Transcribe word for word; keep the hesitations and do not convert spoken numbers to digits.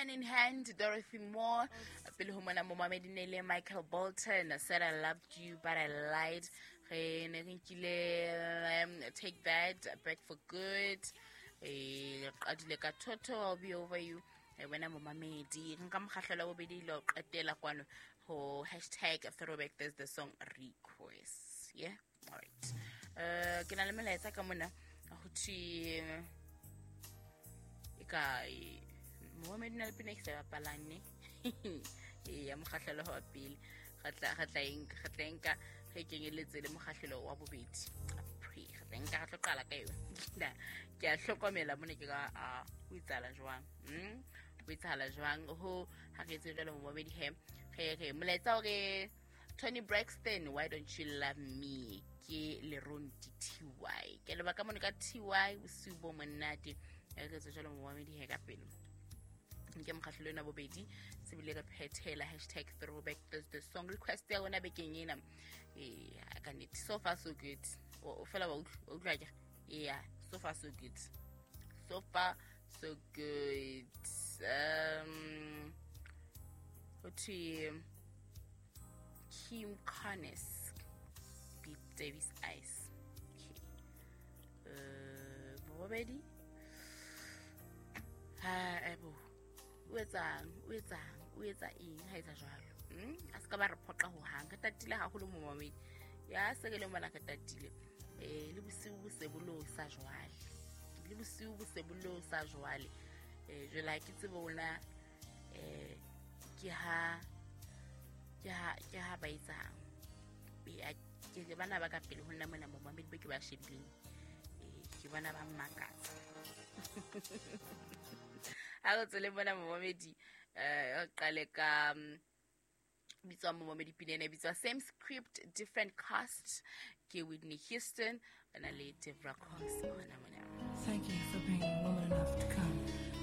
Hand in Hand, Dorothy Moore, pele ho mona mo mamedinele Michael Bolton. I said I loved you but I lied. Re ne re nkile, um, Take That, Back for Good. Eh qadile ka Toto, I'll Be Over You. Eh wena mo mamedi nka mkgahlela bo bedi lo qetela kwano ho hashtag Throwback Thursday song request. Yeah, all right. Uh ke na le melaetsa ka mona ho thi ikai mo me dina le pina ke sa bapalane e ya mokgahlelo wa pele gatla gatla eng gatla enka ge kengeletse le mokgahlelo wa bobedi pre gatla enka gatla qala ka yona ke a hlokomela mone ke ka a o itsala jwang hm o itsala jwang ho ha ke tsela mo bobedi he ge ge molaetsa o re Tony Braxton, Why Don't You Love Me? Ke le ronti T Y ke le ba ka mone ka T Y bosubo monate e ke tsela mo bobedi he ka pele nke mkhahlelo na bobedi se bile re phethela hashtag Throwback Thursday song request ya ona bekeng ena eh ka net so far so good o fela ba o tla ja yeah so far so good so far so good um what Kim Carnes Beat Davis Ice okay uh bobedi ha ebo o etsang o etsang o etsa eng ha etsa jwalo hm a se ka ba re phoqa ho hang ka tatile ha holo mo mamedi ya se ke le mona ka tatile eh le bosiu bo se bolo sa jwale le bosiu bo se bolo sa jwale eh je like itse bona eh ke ha ke ha ke ha ba etsang be a ke le bana ba ka pele ho nna mona mo mamedi be ke ba shebileng eh ke bona ba mmakatsa ha go tsele bona mo mamedi eh qale ka bitswa mo mamedi pinene bitswa same script different cast ke Whitney Houston and a late Deborah Cox ona mona. Thank you for being woman enough to come